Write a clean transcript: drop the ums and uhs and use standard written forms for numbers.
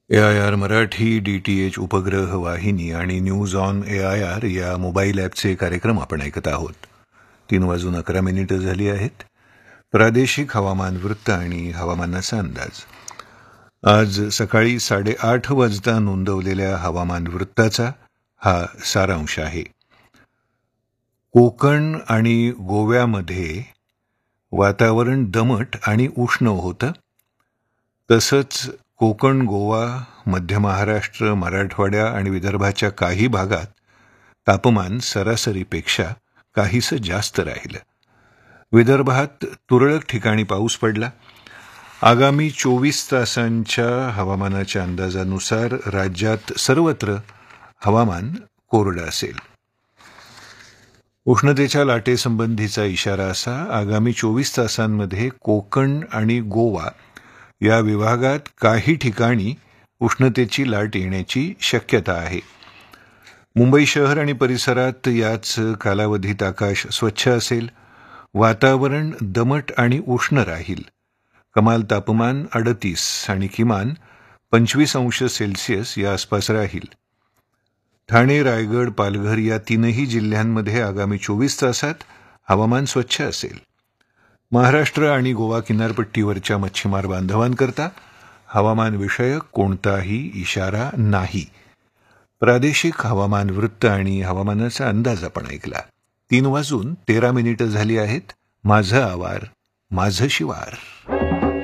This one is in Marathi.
AIR मराठी DTH उपग्रह वाहिनी आणि न्यूज ऑन AIR या मोबाईल ॲपचे कार्यक्रम आपण ऐकत आहोत. 3:11 झाली आहेत. प्रादेशिक हवामान वृत्त आणि हवामानाचा अंदाज. आज सकाळी 8:30 वाजता नोंदवलेल्या हवामान वृत्ताचा हा सारांश आहे. कोकण आणि गोव्यामध्ये वातावरण दमट आणि उष्ण होतं. तसंच कोकण, गोवा, मध्य महाराष्ट्र, मराठवाड्या आणि विदर्भाच्या काही भागात तापमान सरासरीपेक्षा काहीसं जास्त राहिलं. विदर्भात तुरळक ठिकाणी पाऊस पडला. आगामी 24 तासांच्या हवामानाच्या अंदाजानुसार राज्यात सर्वत्र हवामान कोरडं असेल. उष्णतेच्या लाटेसंबंधीचा इशारा असा: आगामी 24 तासांमध्ये कोकण आणि गोवा या विभागात काही ठिकाणी उष्णतेची लाट येण्याची शक्यता आहे. मुंबई शहर आणि परिसरात याच कालावधीत आकाश स्वच्छ असेल. वातावरण दमट आणि उष्ण राहील. कमाल तापमान 38 आणि किमान 25 अंश सेल्सिअस या आसपास राहील. ठाणे, रायगड, पालघर या तीनही जिल्ह्यांमध्ये आगामी 24 तासात हवामान स्वच्छ असेल. महाराष्ट्र आणि गोवा किनारपट्टीवरच्या मच्छीमार बांधवांकरता हवामानविषयक कोणताही इशारा नाही. प्रादेशिक हवामान वृत्त आणि हवामानाचा अंदाज आपण ऐकला. 3:13 झाली आहेत. माझं आवार, माझं शिवार.